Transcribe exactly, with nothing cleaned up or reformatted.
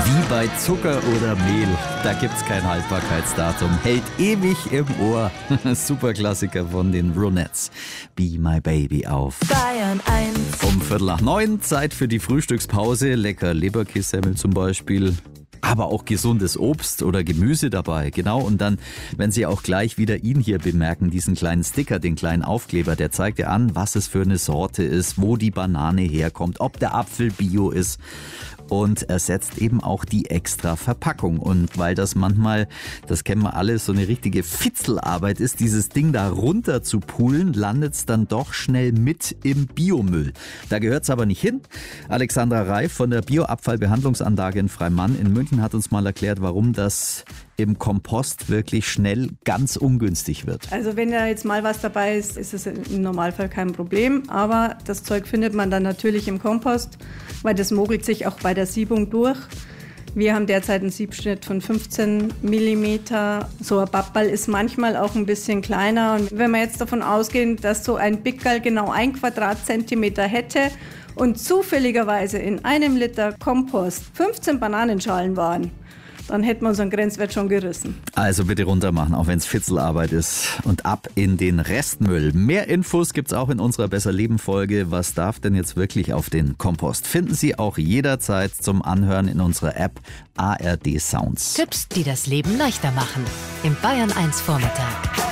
Wie bei Zucker oder Mehl, da gibt's kein Haltbarkeitsdatum, hält ewig im Ohr. Super Klassiker von den Ronettes. Be My Baby auf Bayern eins. Um Viertel nach neun, Zeit für die Frühstückspause. Lecker Leberkässemmel zum Beispiel. Aber auch gesundes Obst oder Gemüse dabei, genau. Und dann, wenn Sie auch gleich wieder ihn hier bemerken, diesen kleinen Sticker, den kleinen Aufkleber, der zeigt ja an, was es für eine Sorte ist, wo die Banane herkommt, ob der Apfel bio ist. Und ersetzt eben auch die extra Verpackung. Und weil das manchmal, das kennen wir alle, so eine richtige Fitzelarbeit ist, dieses Ding da runter zu poolen, landet es dann doch schnell mit im Biomüll. Da gehört es aber nicht hin. Alexandra Reif von der Bioabfallbehandlungsanlage in Freimann in München hat uns mal erklärt, warum das im Kompost wirklich schnell ganz ungünstig wird. Also wenn da jetzt mal was dabei ist, ist es im Normalfall kein Problem. Aber das Zeug findet man dann natürlich im Kompost, weil das mogelt sich auch bei der Siebung durch. Wir haben derzeit einen Siebschnitt von fünfzehn Millimeter. So ein Babbal ist manchmal auch ein bisschen kleiner. Und wenn wir jetzt davon ausgehen, dass so ein Pickerl genau ein Quadratzentimeter hätte und zufälligerweise in einem Liter Kompost fünfzehn Bananenschalen waren, dann hätten wir unseren Grenzwert schon gerissen. Also bitte runter machen, auch wenn es Fitzelarbeit ist. Und ab in den Restmüll. Mehr Infos gibt's auch in unserer Besser-Leben-Folge. Was darf denn jetzt wirklich auf den Kompost? Finden Sie auch jederzeit zum Anhören in unserer App A R D Sounds. Tipps, die das Leben leichter machen. Im Bayern eins Vormittag.